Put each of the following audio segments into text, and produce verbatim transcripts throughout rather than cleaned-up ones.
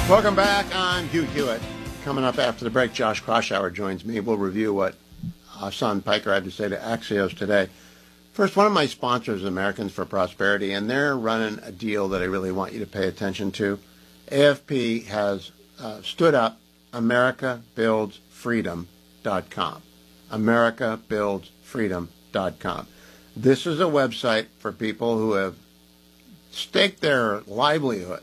Welcome back on Hugh Hewitt. Coming up after the break, Josh Kraushaar joins me. We'll review what Hassan Piker had to say to Axios today. First, one of my sponsors is Americans for Prosperity, and they're running a deal that I really want you to pay attention to. A F P has uh, stood up America Builds Freedom dot com. America Builds Freedom dot com. This is a website for people who have staked their livelihood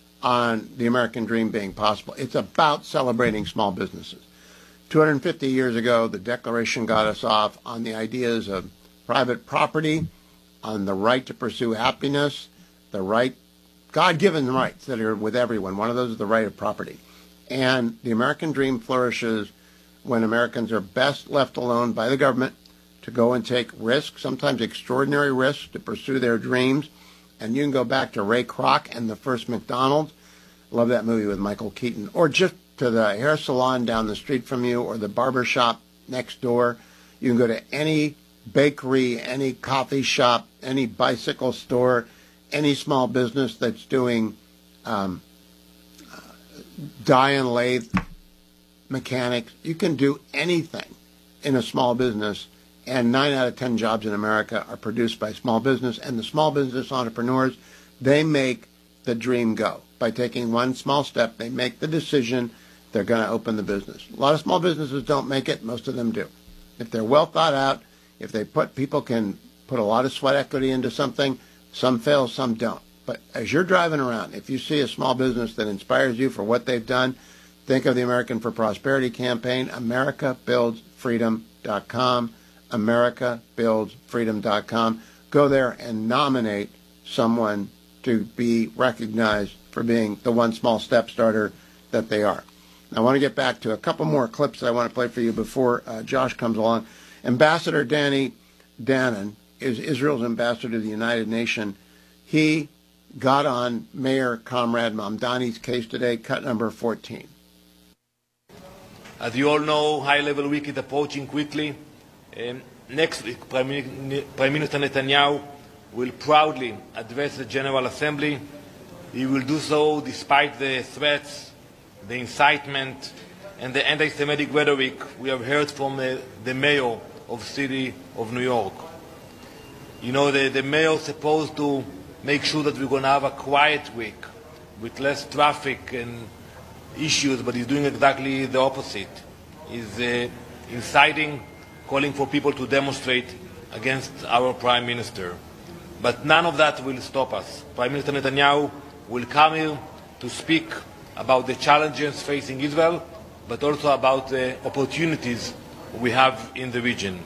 on the American dream being possible. It's about celebrating small businesses. two hundred fifty years ago, the Declaration got us off on the ideas of private property, on the right to pursue happiness, the right, God-given rights that are with everyone. One of those is the right of property. And the American dream flourishes when Americans are best left alone by the government to go and take risks, sometimes extraordinary risks, to pursue their dreams. And you can go back to Ray Kroc and the first McDonald's. Love that movie with Michael Keaton. Or just to the hair salon down the street from you or the barber shop next door. You can go to any bakery, any coffee shop, any bicycle store, any small business that's doing um, uh, die and lathe mechanics. You can do anything in a small business. And nine out of ten jobs in America are produced by small business. And the small business entrepreneurs, they make the dream go. By taking one small step, they make the decision they're going to open the business. A lot of small businesses don't make it. Most of them do. If they're well thought out, if they put, people can put a lot of sweat equity into something, some fail, some don't. But as you're driving around, if you see a small business that inspires you for what they've done, think of the American for Prosperity campaign, America Builds Freedom dot com. America Builds Freedom dot com. Go there and nominate someone to be recognized for being the one small step starter that they are. Now, I want to get back to a couple more clips that I want to play for you before uh, Josh comes along. Ambassador Danny Danon is Israel's ambassador to the United Nations. He got on Mayor Comrade Mamdani's case today, cut number fourteen. As you all know, high-level week is approaching quickly. Um, next week, Prime, Prime Minister Netanyahu will proudly address the General Assembly. He will do so despite the threats, the incitement, and the anti-Semitic rhetoric we have heard from uh, the mayor of the city of New York. You know, the, the mayor is supposed to make sure that we're going to have a quiet week with less traffic and issues, but he's doing exactly the opposite. He's uh, inciting, calling for people to demonstrate against our Prime Minister. But none of that will stop us. Prime Minister Netanyahu will come here to speak about the challenges facing Israel, but also about the opportunities we have in the region.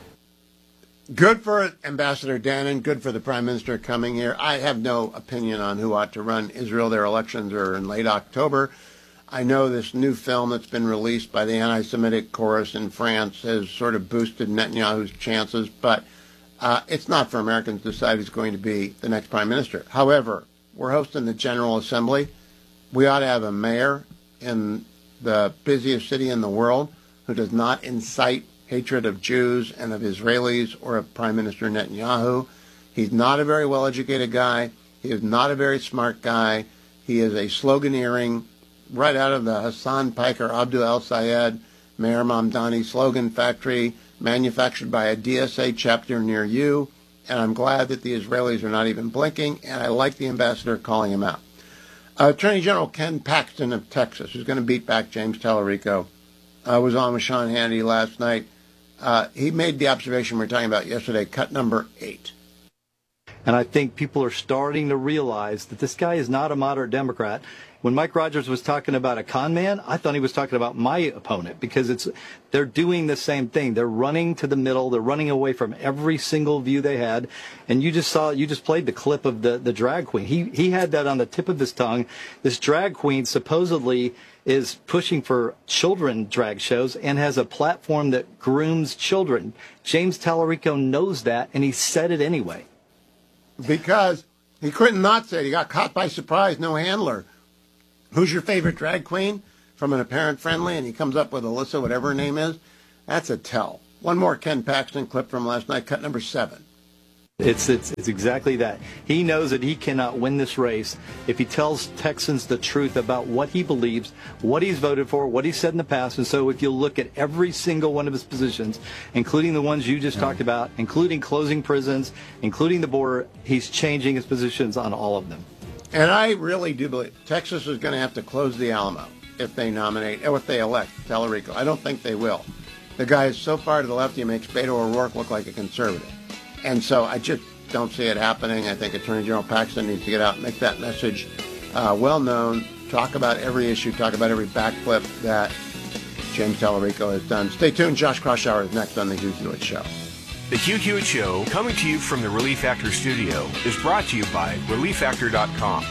Good for Ambassador Danon, good for the Prime Minister coming here. I have no opinion on who ought to run Israel. Their elections are in late October. I know this new film that's been released by the anti-Semitic chorus in France has sort of boosted Netanyahu's chances, but uh, it's not for Americans to decide who's going to be the next Prime Minister. However, we're hosting the General Assembly. We ought to have a mayor in the busiest city in the world who does not incite hatred of Jews and of Israelis or of Prime Minister Netanyahu. He's not a very well-educated guy. He is not a very smart guy. He is a sloganeering right out of the Hassan Piker Abdul El Sayed Mayor Mamdani slogan factory, manufactured by a D S A chapter near you. And I'm glad that the Israelis are not even blinking, and I like the ambassador calling him out. Uh, Attorney General Ken Paxton of Texas, who's going to beat back James Tallarico, uh, was on with Sean Hannity last night. Uh, he made the observation we were talking about yesterday, cut number eight. And I think people are starting to realize that this guy is not a moderate Democrat. When Mike Rogers was talking about a con man, I thought he was talking about my opponent, because it's they're doing the same thing. They're running to the middle. They're running away from every single view they had. And you just saw, you just played the clip of the, the drag queen. He he had that on the tip of his tongue. This drag queen supposedly is pushing for children drag shows and has a platform that grooms children. James Tallarico knows that, and he said it anyway. Because he couldn't not say it. He got caught by surprise, no handler. Who's your favorite drag queen? From an apparent friendly, and he comes up with Alyssa, whatever her name is. That's a tell. One more Ken Paxton clip from last night, cut number seven. It's, it's it's exactly that. He knows that he cannot win this race if he tells Texans the truth about what he believes, what he's voted for, what he said in the past. And so if you look at every single one of his positions, including the ones you just yeah. talked about, including closing prisons, including the border, he's changing his positions on all of them. And I really do believe Texas is going to have to close the Alamo if they nominate, or if they elect Tallarico. I don't think they will. The guy is so far to the left, he makes Beto O'Rourke look like a conservative. And so I just don't see it happening. I think Attorney General Paxton needs to get out and make that message uh, well known, talk about every issue, talk about every backflip that James Tallarico has done. Stay tuned. Josh Kraushaar is next on The Hugh Hewitt Show. The Hugh Hewitt Show, coming to you from the Relief Factor studio, is brought to you by relief factor dot com.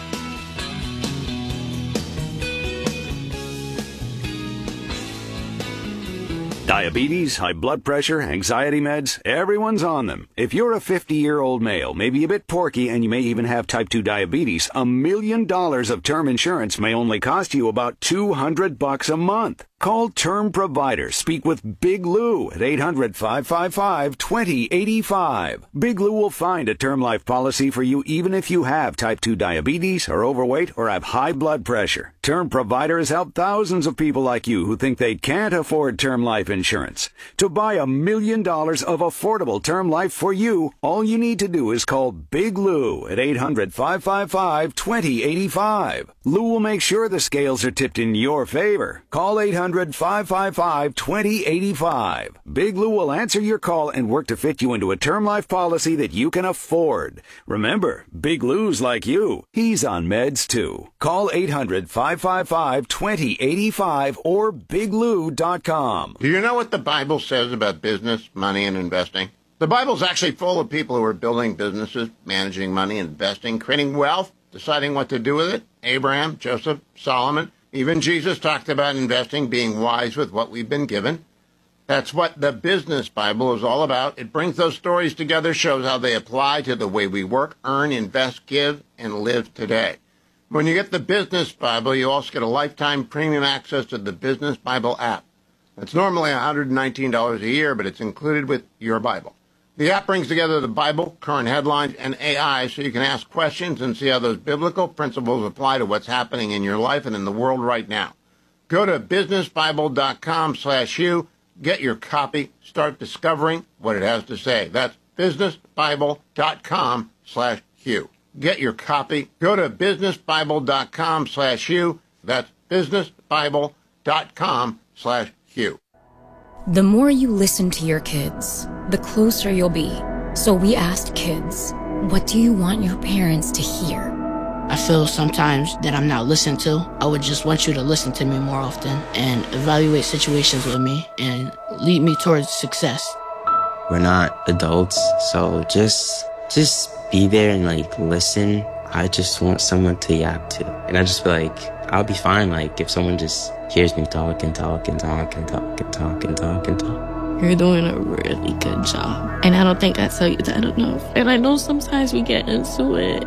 Diabetes, high blood pressure, anxiety meds, everyone's on them. If you're a fifty-year-old male, maybe a bit porky, and you may even have type two diabetes, a million dollars of term insurance may only cost you about two hundred bucks a month. Call Term Provider. Speak with Big Lou at eight hundred, five five five, two zero eight five. Big Lou will find a term life policy for you even if you have type two diabetes, are overweight, or have high blood pressure. Term Provider has helped thousands of people like you who think they can't afford term life insurance. To buy a million dollars of affordable term life for you, all you need to do is call Big Lou at eight hundred, five five five, two zero eight five. Lou will make sure the scales are tipped in your favor. Call eight hundred, five five five, two zero eight five. Big Lou will answer your call and work to fit you into a term life policy that you can afford. Remember, Big Lou's like you. He's on meds too. Call eight hundred, five five five, two zero eight five or big lou dot com. Do you know what the Bible says about business, money, and investing? The Bible's actually full of people who are building businesses, managing money, investing, creating wealth, deciding what to do with it. Abraham, Joseph, Solomon, even Jesus talked about investing, being wise with what we've been given. That's what the Business Bible is all about. It brings those stories together, shows how they apply to the way we work, earn, invest, give, and live today. When you get the Business Bible, you also get a lifetime premium access to the Business Bible app. It's normally one hundred nineteen dollars a year, but it's included with your Bible. The app brings together the Bible, current headlines, and A I so you can ask questions and see how those biblical principles apply to what's happening in your life and in the world right now. Go to business bible dot com slash Hugh, get your copy, start discovering what it has to say. That's business bible dot com slash Hugh. Get your copy. Go to business bible dot com slash Hugh. That's business bible dot com slash Hugh. The more you listen to your kids, the closer you'll be. So we asked kids, what do you want your parents to hear? I feel sometimes that I'm not listened to. I would just want you to listen to me more often and evaluate situations with me and lead me towards success. We're not adults, so just just be there and like listen. I just want someone to yap to. And I just feel like I'll be fine like if someone just hears me talk and talk and talk and talk and talk and talk and talk. You're doing a really good job. And I don't think I tell you that enough. And I know sometimes we get into it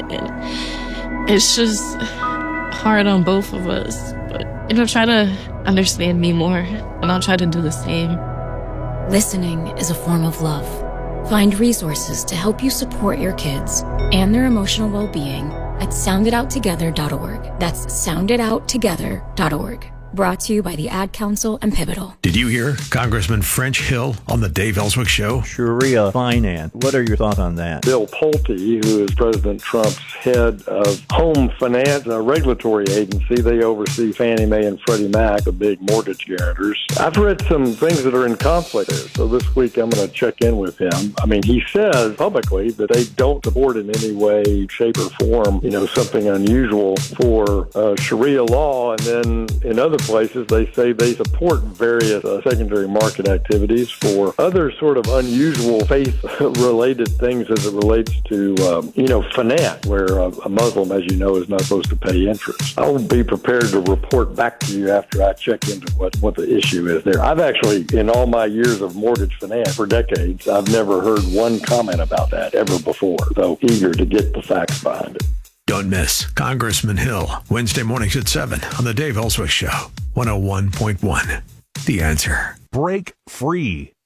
and it's just hard on both of us. But, you know, try to understand me more and I'll try to do the same. Listening is a form of love. Find resources to help you support your kids and their emotional well-being at sound it out together dot org. That's sound it out together dot org. Brought to you by the Ad Council and Pivotal. Did you hear Congressman French Hill on the Dave Ellswick Show? Sharia finance. What are your thoughts on that? Bill Pulte, who is President Trump's head of home finance, a regulatory agency, they oversee Fannie Mae and Freddie Mac, the big mortgage guarantors. I've read some things that are in conflict there, so this week I'm going to check in with him. I mean, he says publicly that they don't support in any way, shape, or form, you know, something unusual for uh, Sharia law, and then in other places they say they support various uh, secondary market activities for other sort of unusual faith-related things as it relates to, um, you know, finance, where a, a Muslim, as you know, is not supposed to pay interest. I will be prepared to report back to you after I check into what, what the issue is there. I've actually, in all my years of mortgage finance for decades, I've never heard one comment about that ever before, so eager to get the facts behind it. Don't miss Congressman Hill, Wednesday mornings at seven on the Dave Ellswick Show, one oh one point one. The Answer. Break free.